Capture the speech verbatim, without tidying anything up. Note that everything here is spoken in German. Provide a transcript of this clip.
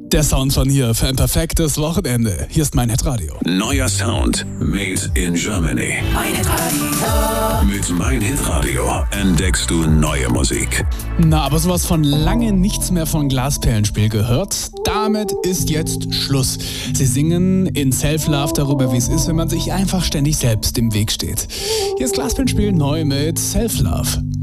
Der Sound von hier für ein perfektes Wochenende. Hier ist mein Hitradio. Neuer Sound made in Germany. Mein Hitradio. Mit Mein Hitradio entdeckst du neue Musik. Na, aber sowas von lange nichts mehr von Glasperlenspiel gehört. Damit ist jetzt Schluss. Sie singen in Self-Love darüber, wie es ist, wenn man sich einfach ständig selbst im Weg steht. Hier ist Glasperlenspiel neu mit Self-Love.